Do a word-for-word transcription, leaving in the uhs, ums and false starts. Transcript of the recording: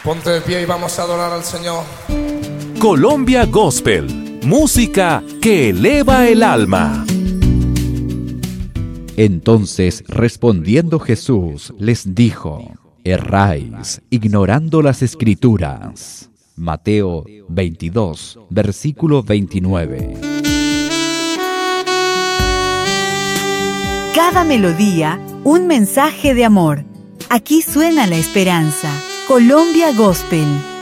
Ponte de pie y vamos a adorar al Señor. Colombia Gospel, música que eleva el alma. Entonces, respondiendo Jesús, les dijo: erráis, ignorando las Escrituras. Mateo veintidós, versículo veintinueve. Cada melodía, un mensaje de amor. Aquí suena la esperanza. Colombia Gospel.